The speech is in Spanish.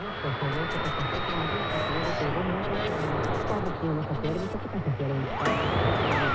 Por favor, que te contacte a alguien que pueda que vos no hayas todos los acuerdos, ¿qué pasa?